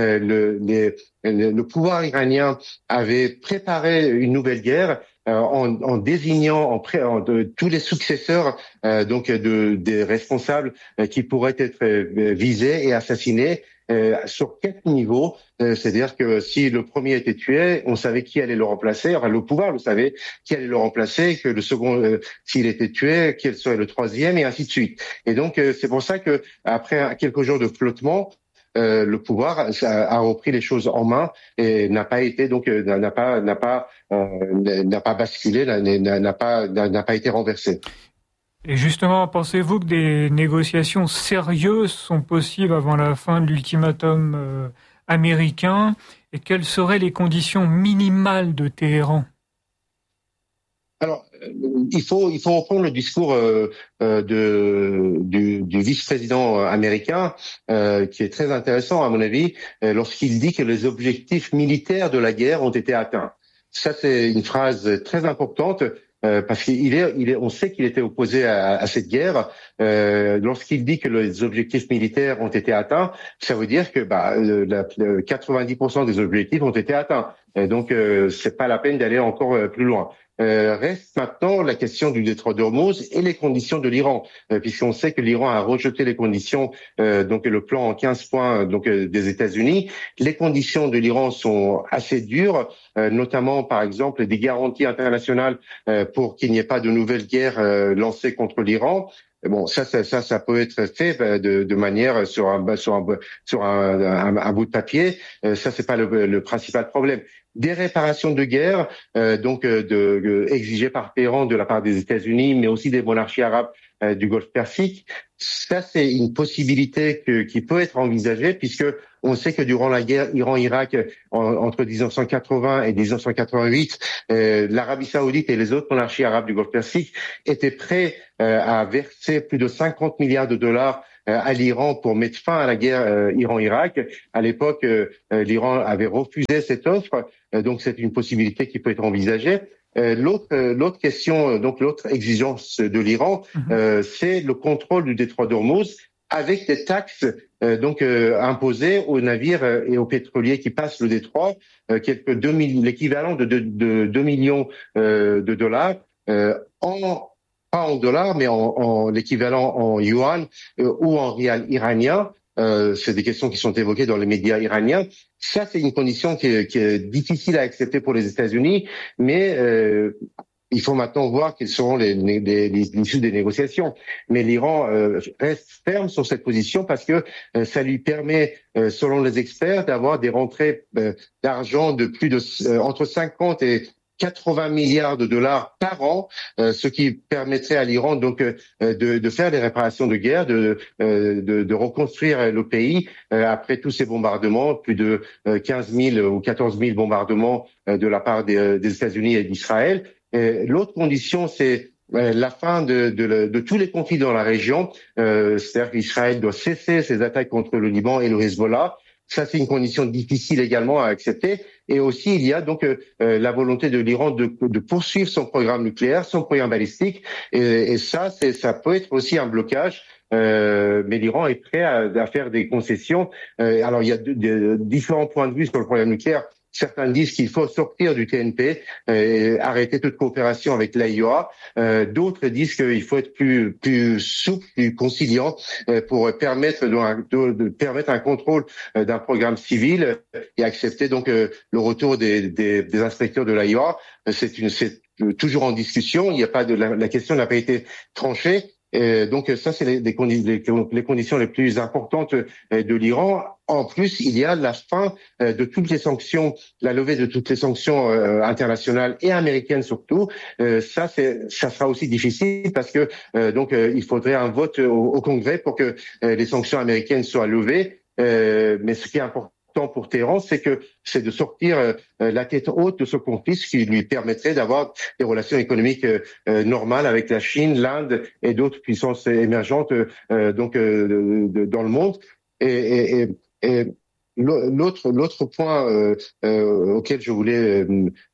Speaker 6: le pouvoir iranien avait préparé une nouvelle guerre en désignant tous les successeurs des responsables qui pourraient être visés et assassinés sur 4 niveaux. C'est-à-dire que si le premier était tué, on savait qui allait le remplacer. Enfin, le pouvoir le savait, qui allait le remplacer, que le second, s'il était tué, quel serait le troisième, et ainsi de suite. Et donc, c'est pour ça que après quelques jours de flottement, le pouvoir a repris les choses en main et n'a pas basculé, n'a pas été renversé.
Speaker 3: Et justement, pensez-vous que des négociations sérieuses sont possibles avant la fin de l'ultimatum américain, et quelles seraient les conditions minimales de Téhéran ?
Speaker 6: Alors, il faut reprendre le discours du vice-président américain, qui est très intéressant à mon avis, lorsqu'il dit que les objectifs militaires de la guerre ont été atteints. Ça, c'est une phrase très importante. Parce on sait qu'il était opposé à cette guerre. Lorsqu'il dit que les objectifs militaires ont été atteints, ça veut dire que 90% des objectifs ont été atteints. Donc, c'est pas la peine d'aller encore plus loin. Reste maintenant la question du détroit d'Ormuz et les conditions de l'Iran, puisqu'on sait que l'Iran a rejeté les conditions, donc le plan en 15 points des États-Unis. Les conditions de l'Iran sont assez dures, notamment par exemple des garanties internationales pour qu'il n'y ait pas de nouvelles guerres lancées contre l'Iran. Bon, ça peut être fait de manière sur un bout de papier. Ça, c'est pas le principal problème. Des réparations de guerre, exigées par Téhéran de la part des États-Unis, mais aussi des monarchies arabes du Golfe Persique. Ça, c'est une possibilité qui peut être envisagée, puisque on sait que durant la guerre Iran-Irak entre 1980 et 1988, l'Arabie Saoudite et les autres monarchies arabes du Golfe Persique étaient prêts à verser plus de 50 milliards de dollars à l'Iran pour mettre fin à la guerre Iran-Irak. À l'époque, l'Iran avait refusé cette offre, donc c'est une possibilité qui peut être envisagée. L'autre question, donc l'autre exigence de l'Iran, c'est le contrôle du détroit d'Ormuz avec des taxes imposées aux navires et aux pétroliers qui passent le détroit, l'équivalent de 2 millions de dollars pas en dollars, mais en l'équivalent en yuan ou en rial iranien. C'est des questions qui sont évoquées dans les médias iraniens. Ça, c'est une condition qui est difficile à accepter pour les États-Unis, mais il faut maintenant voir quelles seront les issues des négociations. Mais l'Iran reste ferme sur cette position parce que ça lui permet, selon les experts, d'avoir des rentrées d'argent de plus de entre 50 et 80 milliards de dollars par an, ce qui permettrait à l'Iran donc de faire des réparations de guerre, de reconstruire le pays après tous ces bombardements, plus de 15 000 ou 14 000 bombardements de la part des États-Unis et d'Israël. L'autre condition, c'est la fin de tous les conflits dans la région, c'est-à-dire qu'Israël doit cesser ses attaques contre le Liban et le Hezbollah. Ça, c'est une condition difficile également à accepter. Et aussi, il y a donc la volonté de l'Iran de poursuivre son programme nucléaire, son programme balistique. Et ça peut être aussi un blocage. Mais l'Iran est prêt à faire des concessions. Alors, il y a différents points de vue sur le programme nucléaire. Certains disent qu'il faut sortir du TNP, arrêter toute coopération avec l'AIEA. D'autres disent qu'il faut être plus souple, plus conciliant pour permettre un contrôle d'un programme civil et accepter donc le retour des inspecteurs de l'AIEA. C'est toujours en discussion. Il n'y a pas la question n'a pas été tranchée. Donc ça, c'est les conditions les plus importantes de l'Iran. En plus, il y a la fin de toutes les sanctions, la levée de toutes les sanctions internationales et américaines surtout. Ça sera aussi difficile parce que il faudrait un vote au Congrès pour que les sanctions américaines soient levées. Mais ce qui est important pour Téhéran, c'est de sortir la tête haute de ce conflit, ce qui lui permettrait d'avoir des relations économiques normales avec la Chine, l'Inde et d'autres puissances émergentes dans le monde. Et l'autre point auquel je voulais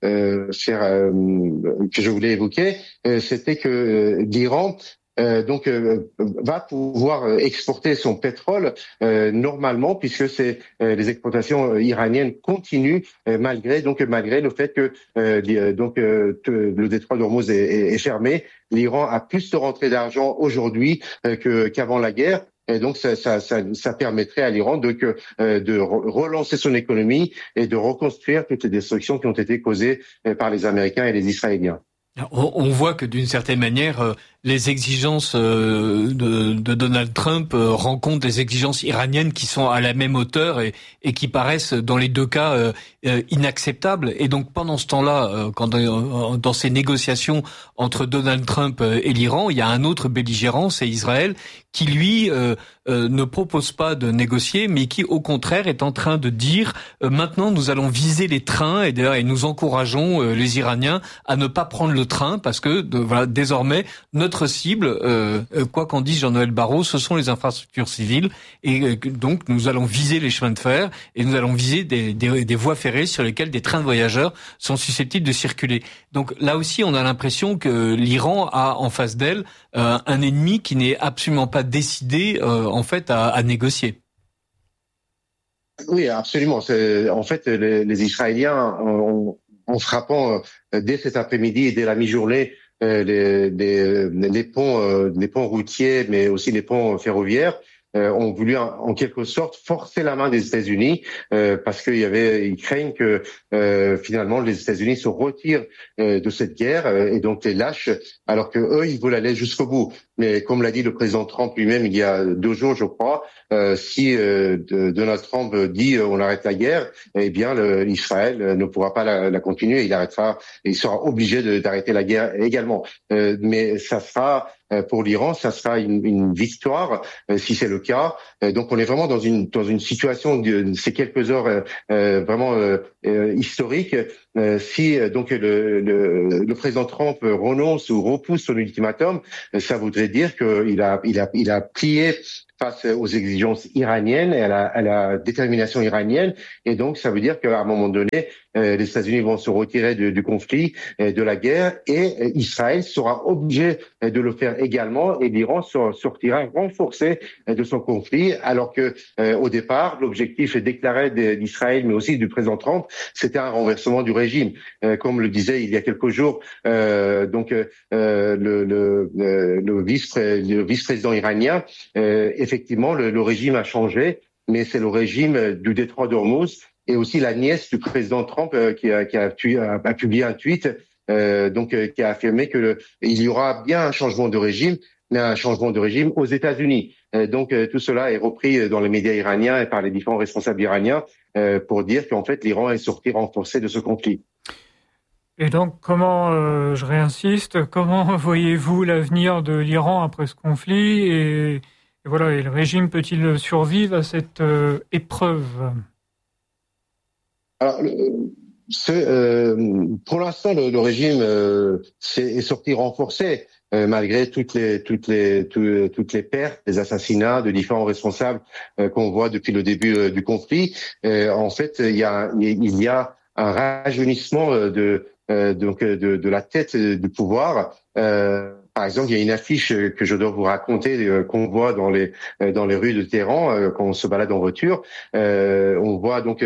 Speaker 6: évoquer, c'était que l'Iran va pouvoir exporter son pétrole normalement, puisque les exportations iraniennes continuent malgré le fait que le détroit d'Ormuz est fermé. L'Iran a plus de rentrées d'argent aujourd'hui qu'avant la guerre. Et donc ça permettrait à l'Iran de relancer son économie et de reconstruire toutes les destructions qui ont été causées par les Américains et les Israéliens.
Speaker 4: On voit que d'une certaine manière, les exigences de Donald Trump rencontrent des exigences iraniennes qui sont à la même hauteur et qui paraissent dans les deux cas inacceptables. Et donc pendant ce temps-là, dans ces négociations entre Donald Trump et l'Iran, il y a un autre belligérant, c'est Israël, qui lui ne propose pas de négocier, mais qui au contraire est en train de dire maintenant nous allons viser les trains et nous encourageons les Iraniens à ne pas prendre le train parce que désormais notre notre cible, quoi qu'en dise Jean-Noël Barrot, ce sont les infrastructures civiles, et donc nous allons viser les chemins de fer et nous allons viser des voies ferrées sur lesquelles des trains de voyageurs sont susceptibles de circuler. Donc là aussi, on a l'impression que l'Iran a en face d'elle un ennemi qui n'est absolument pas décidé en fait à négocier.
Speaker 6: Oui, absolument. En fait, les Israéliens, en frappant dès cet après-midi et dès la mi-journée les ponts routiers, mais aussi les ponts ferroviaires, ont voulu en quelque sorte forcer la main des États-Unis parce ils craignent que finalement les États-Unis se retirent de cette guerre et donc les lâchent, alors que eux ils veulent aller jusqu'au bout. Mais comme l'a dit le président Trump lui-même il y a 2 jours, je crois, si Donald Trump dit on arrête la guerre, eh bien Israël ne pourra pas la continuer. Il sera obligé d'arrêter la guerre également. Mais ça sera pour l'Iran, ça sera une victoire si c'est le cas. Donc on est vraiment dans une situation de ces quelques heures vraiment historique. Si donc le président Trump renonce ou repousse son ultimatum, ça voudrait dire qu'il a plié face aux exigences iraniennes et à la détermination iranienne, et donc ça veut dire qu'à un moment donné, les États-Unis vont se retirer du conflit, de la guerre, et Israël sera obligé de le faire également, et l'Iran sortira renforcé de son conflit, alors que au départ, l'objectif déclaré d'Israël, mais aussi du président Trump, c'était un renversement du régime. Comme le disait il y a quelques jours, le vice-président iranien, effectivement, le régime a changé, mais c'est le régime du détroit d'Ormuz, et aussi la nièce du président Trump qui a publié un tweet qui a affirmé que il y aura bien un changement de régime, mais un changement de régime aux États-Unis. Tout cela est repris dans les médias iraniens et par les différents responsables iraniens pour dire qu'en fait l'Iran est sorti renforcé de ce conflit.
Speaker 3: Et donc, je réinsiste, comment voyez-vous l'avenir de l'Iran après ce conflit et le régime peut-il survivre à cette épreuve?
Speaker 6: Alors, pour l'instant, le régime est sorti renforcé malgré toutes les pertes, les assassinats de différents responsables qu'on voit depuis le début du conflit. En fait, il y a un rajeunissement de la tête du pouvoir. Par exemple, il y a une affiche que je dois vous raconter qu'on voit dans les rues de Téhéran quand on se balade en voiture. On voit donc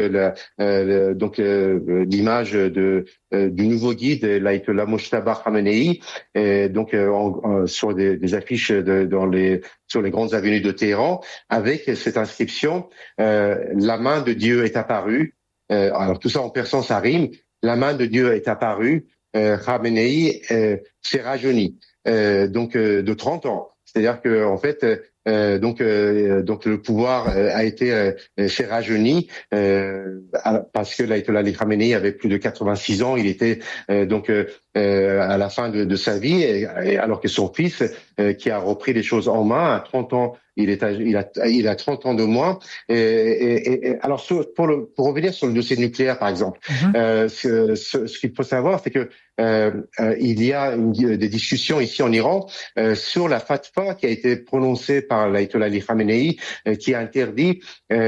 Speaker 6: l'image du nouveau guide l'Ayatollah Mojtaba Khamenei, sur des affiches sur les grandes avenues de Téhéran, avec cette inscription la main de Dieu est apparue. Alors tout ça en persan, ça rime. La main de Dieu est apparue. Khamenei s'est rajeuni. De 30 ans. C'est-à-dire que en fait, le pouvoir s'est rajeuni parce que l'Ayatollah Ali Khamenei avait plus de 86 ans. Il était à la fin de sa vie, alors que son fils, qui a repris les choses en main à 30 ans, il a 30 ans de moins. Alors pour revenir sur le dossier nucléaire, par exemple, ce qu'il faut savoir, c'est que il y a des discussions ici en Iran sur la fatwa qui a été prononcée par l'Ayatollah Ali Khamenei, qui interdit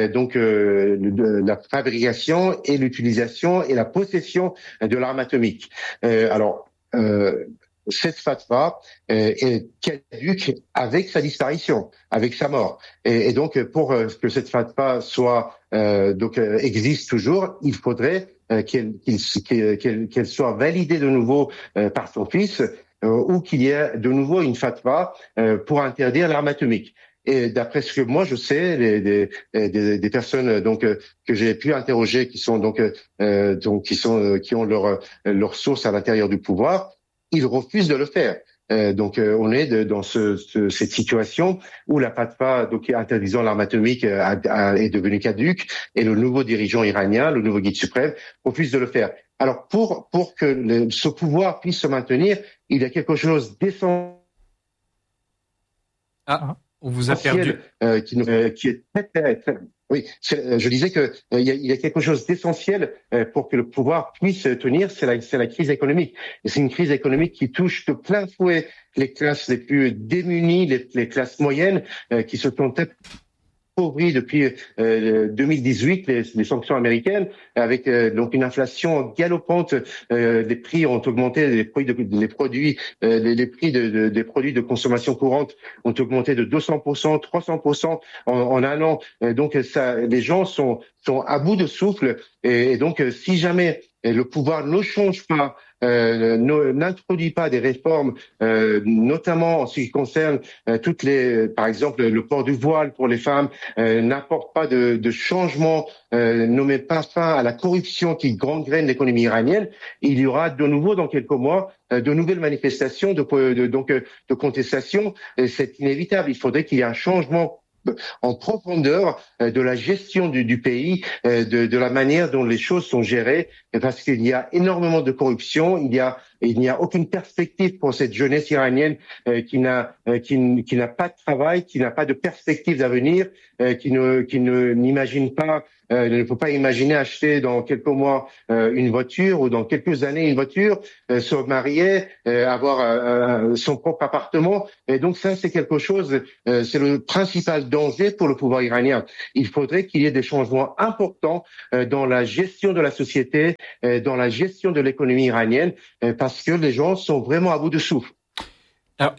Speaker 6: la fabrication et l'utilisation et la possession de l'arme atomique. Cette fatwa est caduque avec sa disparition, avec sa mort. Et donc, pour que cette fatwa existe toujours, il faudrait qu'elle soit validée de nouveau par son fils, ou qu'il y ait de nouveau une fatwa pour interdire l'arme atomique. Et d'après ce que moi je sais, des personnes que j'ai pu interroger, qui ont leur source à l'intérieur du pouvoir, ils refusent de le faire. On est dans cette situation où la fatwa interdisant l'arme atomique est devenue caduque, et le nouveau dirigeant iranien, le nouveau guide suprême, refuse de le faire. Alors pour que ce pouvoir puisse se maintenir, il y a quelque chose d'essentiel.
Speaker 4: On vous a perdu.
Speaker 6: Qui est très, très, très, Oui, je disais que il y a quelque chose d'essentiel pour que le pouvoir puisse tenir, c'est la crise économique. Et c'est une crise économique qui touche de plein fouet les classes les plus démunies, les classes moyennes, qui se sont appauvries depuis 2018, les sanctions américaines, avec donc une inflation galopante. Les prix ont augmenté, les prix des produits de consommation courante ont augmenté de 200%, 300% en un an. Donc les gens sont à bout de souffle. Et donc si jamais le pouvoir ne change pas, n'introduit pas des réformes, notamment en ce qui concerne par exemple le port du voile pour les femmes, n'apporte pas de changement, ne met pas fin à la corruption qui gangrène l'économie iranienne, il y aura de nouveau dans quelques mois de nouvelles manifestations de contestation. C'est inévitable. Il faudrait qu'il y ait un changement en profondeur de la gestion du pays, de la manière dont les choses sont gérées, parce qu'il y a énormément de corruption, il n'y a aucune perspective pour cette jeunesse iranienne qui n'a pas de travail, qui n'a pas de perspective d'avenir, qui n'imagine pas, ne peut pas imaginer acheter dans quelques mois une voiture, ou dans quelques années une voiture, se marier, avoir son propre appartement. Et donc ça, c'est quelque chose, c'est le principal danger pour le pouvoir iranien. Il faudrait qu'il y ait des changements importants dans la gestion de la société, dans la gestion de l'économie iranienne, parce que les gens sont vraiment à bout de souffle.
Speaker 4: Alors,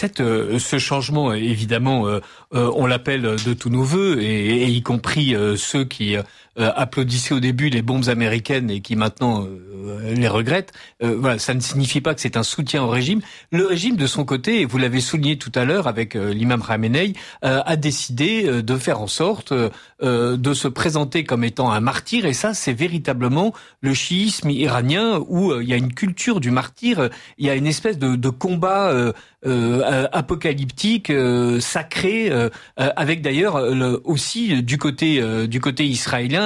Speaker 4: ce changement, évidemment, on l'appelle de tous nos voeux, et y compris ceux qui applaudissaient au début les bombes américaines et qui maintenant les regrettent. Voilà, ça ne signifie pas que c'est un soutien au régime. Le régime, de son côté, et vous l'avez souligné tout à l'heure avec l'imam Khamenei, a décidé de faire en sorte de se présenter comme étant un martyr, et ça, c'est véritablement le chiisme iranien où il y a une culture du martyr, il y a une espèce de combat apocalyptique, sacré, avec d'ailleurs aussi du côté israélien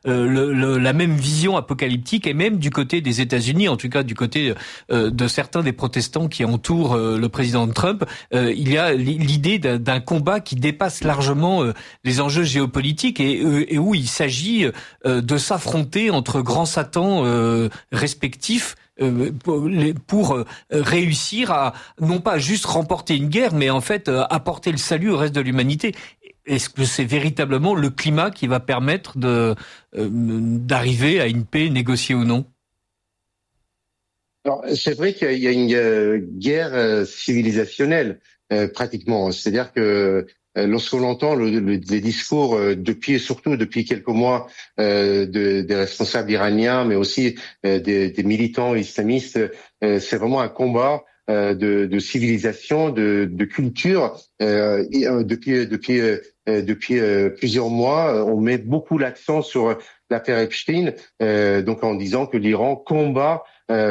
Speaker 4: la même vision apocalyptique, et même du côté des États-Unis, en tout cas du côté de certains des protestants qui entourent le président Trump. Il y a l'idée d'un combat qui dépasse largement les enjeux géopolitiques, et où il s'agit de s'affronter entre grands satans respectifs pour réussir à non pas juste remporter une guerre, mais en fait apporter le salut au reste de l'humanité. Est-ce que c'est véritablement le climat qui va permettre d'arriver à une paix négociée ou non?
Speaker 6: Alors, c'est vrai qu'il y a une guerre civilisationnelle pratiquement. C'est-à-dire que lorsqu'on entend les discours surtout depuis quelques mois des responsables iraniens, mais aussi des militants islamistes, c'est vraiment un combat de civilisation, de culture. Depuis plusieurs mois, on met beaucoup l'accent sur l'affaire Epstein, donc en disant que l'Iran combat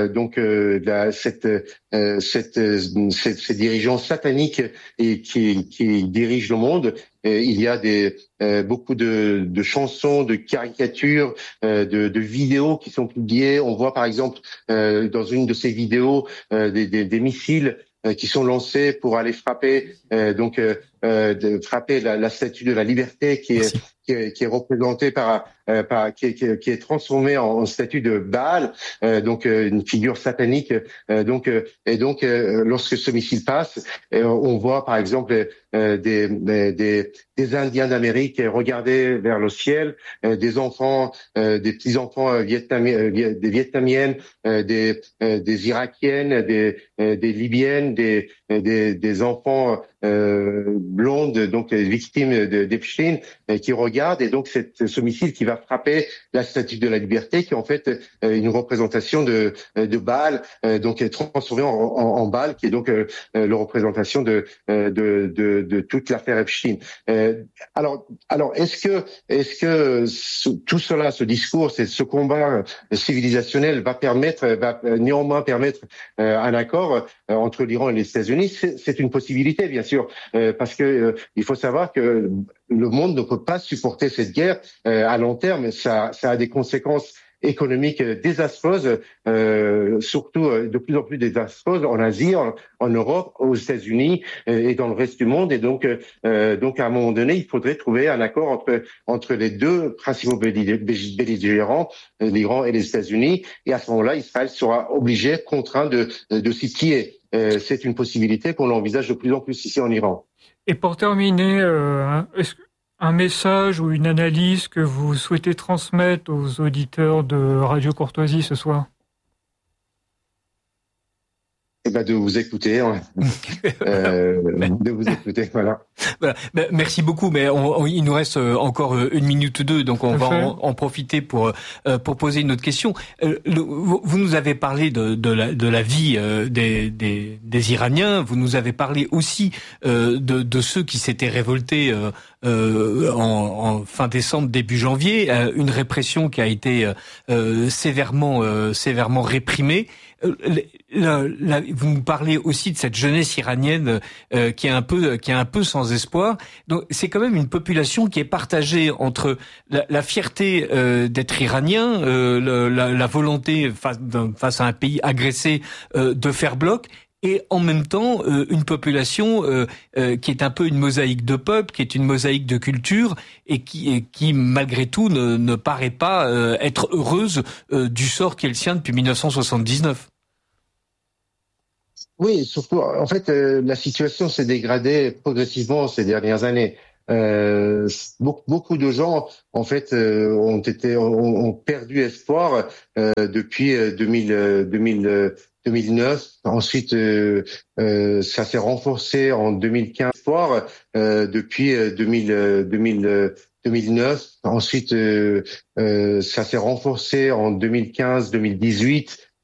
Speaker 6: ces dirigeants sataniques et qui dirigent le monde. Il y a beaucoup de chansons, de caricatures, de vidéos qui sont publiées. On voit par exemple dans une de ces vidéos des missiles qui sont lancés pour aller frapper frapper la statue de la liberté qui est représentée qui est transformée en statue de Baal, une figure satanique. Lorsque ce missile passe, on voit par exemple des Indiens d'Amérique regarder vers le ciel, des enfants, des petits enfants des Vietnamiennes, des Irakiennes, des Libyennes, des enfants blondes, donc victimes d'Epstein, qui regardent, et donc ce missile qui va frapper la statue de la liberté, qui est en fait une représentation de Baal, donc est transformée en Baal, qui est donc la représentation de toute l'affaire Epstein. Alors est-ce que tout cela, ce discours, ce combat civilisationnel va néanmoins permettre un accord entre l'Iran et les États-Unis? C'est une possibilité, bien sûr, parce que il faut savoir que le monde ne peut pas supporter cette guerre à long terme. Ça a des conséquences économique désastreuse, surtout de plus en plus désastreuse en Asie, en Europe, aux États-Unis et dans le reste du monde. Et donc à un moment donné, il faudrait trouver un accord entre les deux principaux belligérants, l'Iran et les États-Unis. Et à ce moment-là, Israël sera obligé, contraint de s'y plier. C'est une possibilité qu'on envisage de plus en plus ici en Iran.
Speaker 3: Et pour terminer, est-ce un message ou une analyse que vous souhaitez transmettre aux auditeurs de Radio Courtoisie ce soir?
Speaker 6: De vous écouter, de vous écouter, voilà.
Speaker 4: Voilà. Merci beaucoup, mais il nous reste encore 1 minute ou 2, donc on va en profiter pour poser une autre question. Vous nous avez parlé de la vie des Iraniens. Vous nous avez parlé aussi de ceux qui s'étaient révoltés en fin décembre, début janvier. Une répression qui a été sévèrement réprimée. Vous nous parlez aussi de cette jeunesse iranienne qui est un peu sans espoir. Donc c'est quand même une population qui est partagée entre la fierté d'être iranien, la volonté face à un pays agressé de faire bloc. Et en même temps, une population qui est un peu une mosaïque de peuples, qui est une mosaïque de culture, et qui malgré tout ne paraît pas être heureuse du sort qui est le sien depuis 1979.
Speaker 6: Oui, surtout, en fait, la situation s'est dégradée progressivement ces dernières années. Beaucoup de gens, en fait, ont perdu espoir depuis 2009. Ensuite, ça s'est renforcé en 2015. Depuis 2009. Ensuite, ça s'est renforcé en 2015, 2018.